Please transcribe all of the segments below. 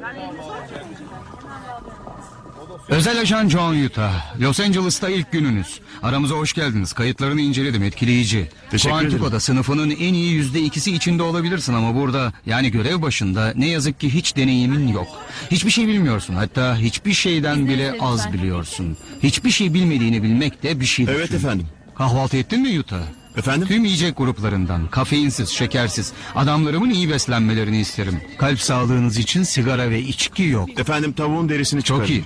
Özel ajan John Utah. Los Angeles'ta ilk gününüz. Aramıza hoş geldiniz. Kayıtlarını inceledim. Etkileyici. Teşekkür ederim. Kuantiko'da sınıfının en iyi %2'si içinde olabilirsin ama burada, yani görev başında, ne yazık ki hiç deneyimin yok. Hiçbir şey bilmiyorsun. Hatta hiçbir şeyden bile az biliyorsun. Hiçbir şey bilmediğini bilmek de bir şeydir. Evet efendim. Kahvaltı ettin mi Utah? Efendim? Tüm yiyecek gruplarından, kafeinsiz, şekersiz. Adamlarımın iyi beslenmelerini isterim. Kalp sağlığınız için sigara ve içki yok. Efendim, tavuğun derisini çıkarın. Çok iyi.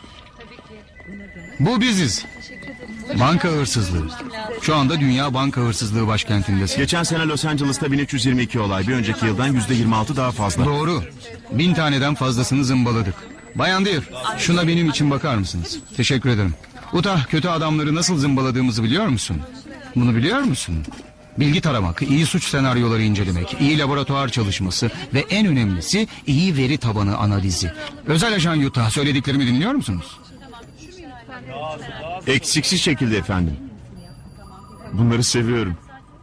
Bu biziz. Banka hırsızlığı. Şu anda dünya banka hırsızlığı başkentindesin. Geçen sene Los Angeles'ta 1322 olay. Bir önceki yıldan %26 daha fazla. Doğru. 1000 taneden fazlasını zımbaladık. Bayan Deer, şuna benim için bakar mısınız? Teşekkür ederim. Utah, kötü adamları nasıl zımbaladığımızı biliyor musun? Bunu biliyor musun? Bilgi taramak, iyi suç senaryoları incelemek, iyi laboratuvar çalışması ve en önemlisi iyi veri tabanı analizi. Özel ajan Utah, söylediklerimi dinliyor musunuz? Eksiksiz şekilde efendim. Bunları seviyorum.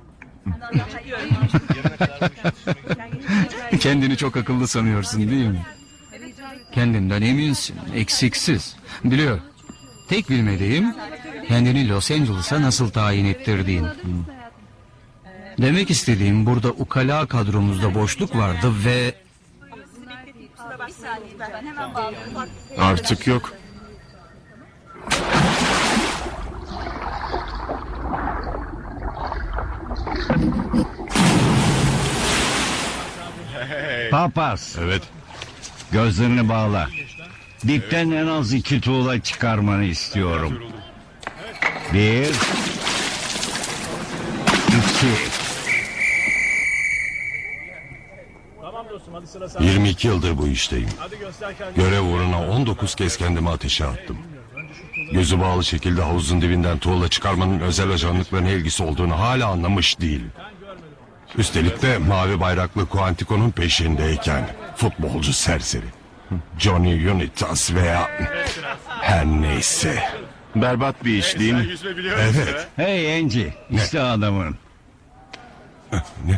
Kendini çok akıllı sanıyorsun değil mi? Kendinden eminsin, eksiksiz. Biliyor. Tek bilmediğim kendini Los Angeles'a nasıl tayin ettirdiğin. Demek istediğim, burada ukala kadromuzda boşluk vardı ve... Artık yok. Papaz, Evet. gözlerini bağla. Dipten en az 2 tuğla çıkarmanı istiyorum. 1 2 22 yıldır bu işteyim. Görev uğruna 19 kez kendimi ateşe attım. Gözü bağlı şekilde havuzun dibinden tuğla çıkarmanın özel ajanlıkla ne ilgisi olduğunu hala anlamış değil. Üstelik de mavi bayraklı Kuantiko'nun peşindeyken futbolcu serseri. Johnny Unitas veya her neyse. Berbat bir iş değil mi? Evet. Hey Enci, işte adamın. Ne?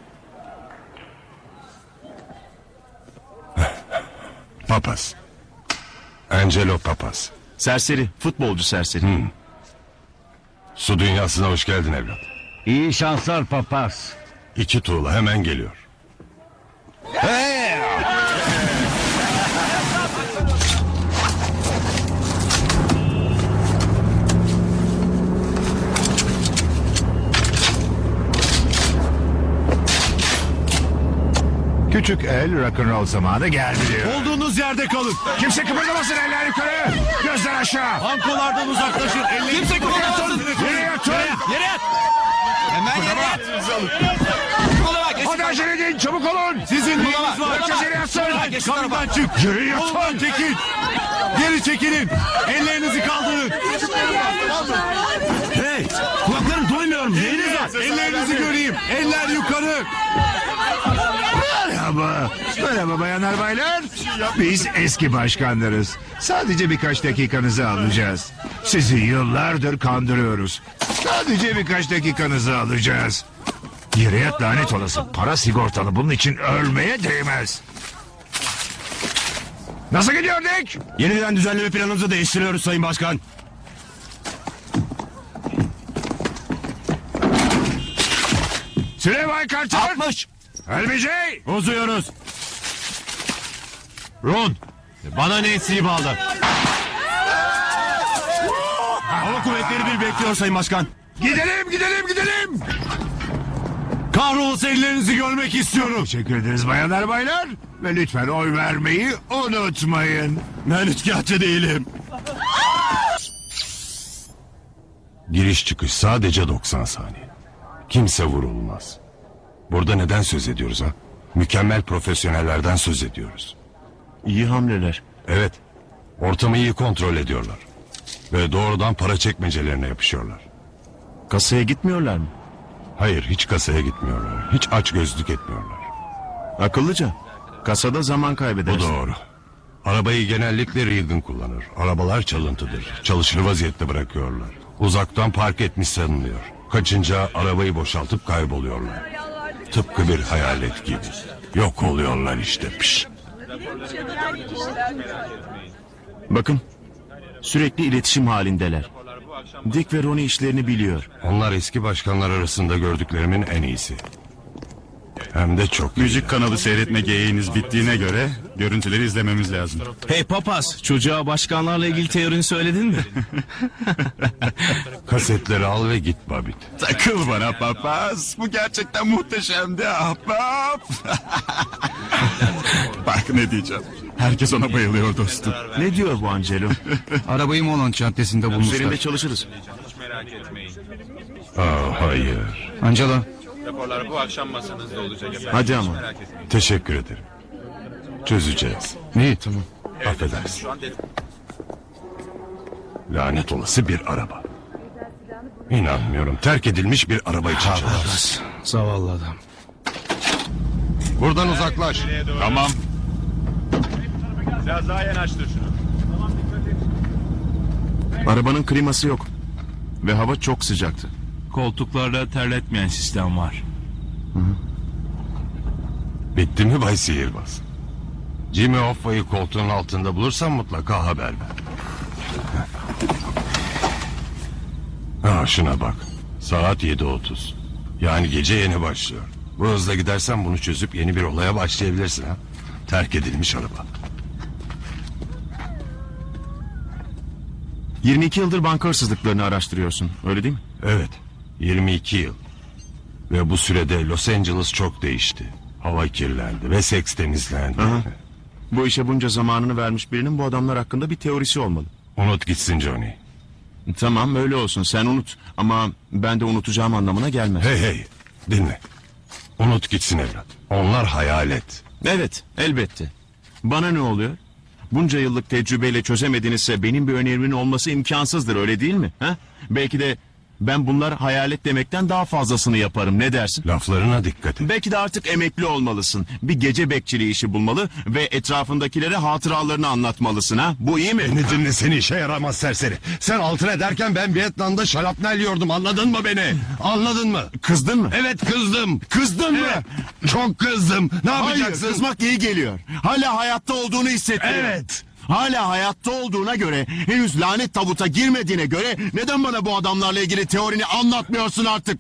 Papaz. Angelo Papaz. Serseri, futbolcu serseri. Su dünyasına hoş geldin evlat. İyi şanslar papaz. 2 tuğla hemen geliyor. Küçük el rock'n'roll zamanı geldi diyor. Olduğunuz yerde kalın. Kimse kıpırdamasın, eller yukarı. Gözler aşağı. Bankolardan uzaklaşın. Kimse kıpırdamasın. Yere yatın. Yere yat. Hemen yere yat. Hadi acele edin, çabuk olun. Sizin neyiniz var? Herkes yere yatsın. Kapıdan çık. Yere Yolundan yatın. çekil. Geri çekilin. Ellerinizi kaldırın. Hey, kulaklarım duymuyorum. Neyiniz var? Ellerinizi göreyim. Eller yukarı. Merhaba. Merhaba bayanlar baylar. Biz eski başkanlarız. Sadece birkaç dakikanızı alacağız. Sizi yıllardır kandırıyoruz. Sadece birkaç dakikanızı alacağız. Yere yat lanet olası. Para sigortalı, bunun için ölmeye değmez. Nasıl gidiyor Dick? Yeniden düzenleme planımızı değiştiriyoruz Sayın Başkan. Süleyman Carter. 60. LBJ. Bozuyoruz. Ron, bana Nancy'yi bağla. Hava kuvvetleri bir bekliyor Sayın Başkan. Gidelim, gidelim, gidelim. Kahrolası ellerinizi görmek istiyorum. Teşekkür ederiz bayanlar baylar. Ve lütfen oy vermeyi unutmayın. Ben üçkağıtçı değilim. Giriş çıkış sadece 90 saniye. Kimse vurulmaz. Burada neden söz ediyoruz ha? Mükemmel profesyonellerden söz ediyoruz. İyi hamleler. Evet. Ortamı iyi kontrol ediyorlar. Ve doğrudan para çekmecelerine yapışıyorlar. Kasaya gitmiyorlar mı? Hayır, hiç kasaya gitmiyorlar. Hiç açgözlük etmiyorlar. Akıllıca. Kasada zaman Bu kaybedersin. doğru. Arabayı genellikle Reagan kullanır. Arabalar çalıntıdır. Çalışır vaziyette bırakıyorlar. Uzaktan park etmiş sanılıyor. Kaçınca arabayı boşaltıp kayboluyorlar. Tıpkı bir hayalet gibi. Yok oluyorlar işte. Piş. Bakın, sürekli iletişim halindeler. Dick ve Ronnie işlerini biliyor. Onlar eski başkanlar arasında gördüklerimin en iyisi. Hem de çok iyi. Müzik kanalı seyretme geyiğiniz bittiğine göre görüntüleri izlememiz lazım. Hey papaz, çocuğa başkanlarla ilgili teorini söyledin mi? Kasetleri al ve git Babit. Takıl bana papaz. Bu gerçekten muhteşemdi ahbap. Bak ne diyeceğim. Herkes ona bayılıyor dostum. Ne diyor bu Angelo? Arabayı Moland Caddesi'nde Üzerinde bulmuşlar. çalışırız. Hayır. Angela, Raporlar bu akşam masanızda olacak efendim. Hadi ama. Teşekkür ederim. Çözeceğiz. iyi tamam. Affedersin. Lanet olası bir araba. İnanmıyorum. Terk edilmiş bir araba için çalarız. Zavallı adam. Buradan uzaklaş. Tamam. Biraz daha yanaştır şunu. Arabanın kliması yok. Ve hava çok sıcaktı. Koltuklarda terletmeyen sistem var. Bitti mi Bay Sihirbaz? Jimmy Hoffa'yı koltuğun altında bulursan mutlaka haber ver. Şuna bak. Saat 7:30. Yani gece yeni başlıyor. Bu hızla gidersen bunu çözüp yeni bir olaya başlayabilirsin ha. Terk edilmiş araba. 22 yıldır banka hırsızlıklarını araştırıyorsun, öyle değil mi? Evet. 22 yıl. Ve bu sürede Los Angeles çok değişti. Hava kirlendi ve seks temizlendi. Bu işe bunca zamanını vermiş birinin bu adamlar hakkında bir teorisi olmalı. Unut gitsin Johnny. Tamam öyle olsun, sen unut. Ama ben de unutacağım anlamına gelmez. Hey hey, dinle. Unut gitsin evlat. Onlar hayalet. Evet, elbette. Bana ne oluyor? Bunca yıllık tecrübeyle çözemedinizse benim bir önerimin olması imkansızdır, öyle değil mi? Ha? Belki de ben bunlar hayalet demekten daha fazlasını yaparım, ne dersin? Laflarına dikkat et. Belki de artık emekli olmalısın. Bir gece bekçiliği işi bulmalı ve etrafındakilere hatıralarını anlatmalısın, ha? Bu iyi mi? Beni dinle, seni işe yaramaz serseri. Sen altın ederken ben Vietnam'da şarapnel yiyordum, anladın mı beni? Anladın mı? Kızdın mı? Evet kızdım. Kızdın mı? Evet, çok kızdım. Ne Hayır, yapacaksın? kızmak iyi geliyor. Hala hayatta olduğunu hissettiriyor. Evet. Hala hayatta olduğuna göre, henüz lanet tabuta girmediğine göre neden bana bu adamlarla ilgili teorini anlatmıyorsun artık?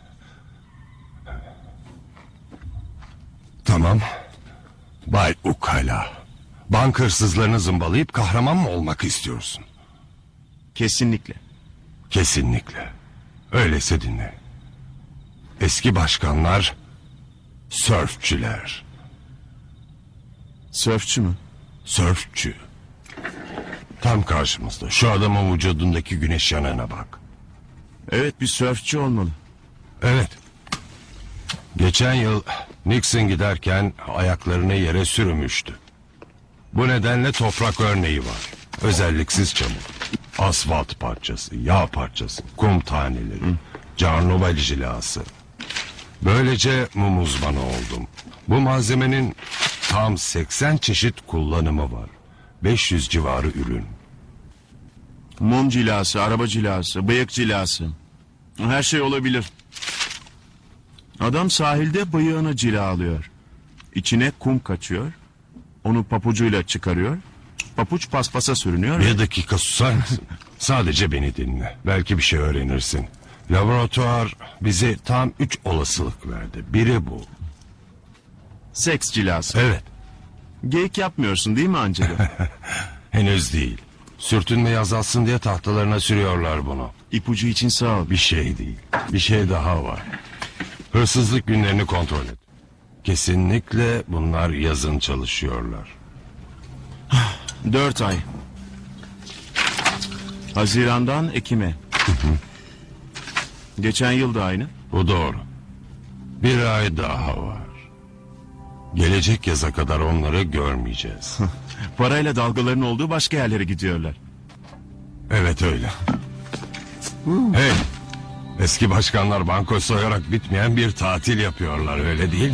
Tamam. Bay Ukala. Banka hırsızlarını zımbalayıp kahraman mı olmak istiyorsun? Kesinlikle. Kesinlikle. Öyleyse dinle. Eski başkanlar sörfçüler. Sörfçü mü? Sörfçü. Tam karşımızda. Şu adamın vücudundaki güneş yanığına bak. Evet, bir sörfçü olmalı. Evet. Geçen yıl Nixon giderken ayaklarını yere sürmüştü. Bu nedenle toprak örneği var. Özelliksiz çamur. Asfalt parçası, yağ parçası, kum taneleri, Carnoval jilası. Böylece mum uzmanı oldum. Bu malzemenin tam 80 çeşit kullanımı var. 500 civarı ürün. Mum cilası, araba cilası, bıyık cilası. Her şey olabilir. Adam sahilde bıyığını cilalıyor. İçine kum kaçıyor. Onu papucuyla çıkarıyor. Papuç paspasa sürünüyor. Bir dakika susar mısın? Sadece beni dinle. Belki bir şey öğrenirsin. Laboratuvar bize tam 3 olasılık verdi. Biri bu. Seks cilası. Evet. Geyik yapmıyorsun değil mi Angelo? Henüz değil. Sürtünmeyi azalsın diye tahtalarına sürüyorlar bunu. İpucu için sağ ol. Bir şey değil. Bir şey daha var. Hırsızlık günlerini kontrol et. Kesinlikle bunlar yazın çalışıyorlar. 4 ay. Haziran'dan Ekim'e. Geçen yıl da aynı. Bu doğru. Bir ay daha var. Gelecek yaza kadar onları görmeyeceğiz. Parayla dalgaların olduğu başka yerlere gidiyorlar. Evet öyle. Hey, eski başkanlar banko soyarak bitmeyen bir tatil yapıyorlar, öyle değil mi?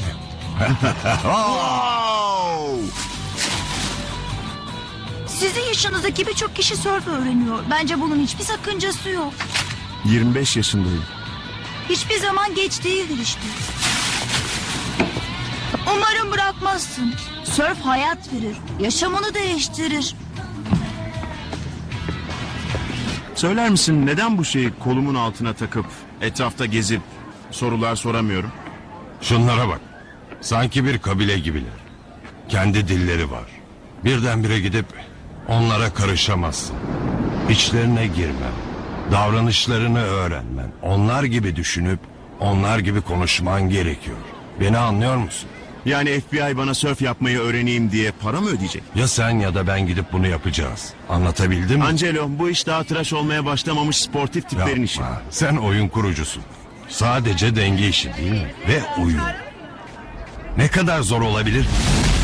Sizin yaşınızdaki birçok kişi sörf öğreniyor. Bence bunun hiçbir sakıncası yok. 25 yaşındayım. Hiçbir zaman geç değildir işte. Umarım bırakmazsın. Sörf hayat verir. Yaşamını değiştirir. Söyler misin neden bu şeyi kolumun altına takıp etrafta gezip sorular soramıyorum? Şunlara bak. Sanki bir kabile gibiler. Kendi dilleri var. Birdenbire gidip onlara karışamazsın. İçlerine girmen, davranışlarını öğrenmen, onlar gibi düşünüp onlar gibi konuşman gerekiyor. Beni anlıyor musun? Yani FBI bana sörf yapmayı öğreneyim diye para mı ödeyecek? Ya sen ya da ben gidip bunu yapacağız. Anlatabildim mi? Angelo, bu iş daha tıraş olmaya başlamamış sportif tiplerin işi. Yapma. Sen oyun kurucusun. Sadece denge işi değil mi? Ve uyum. Ne kadar zor olabilir?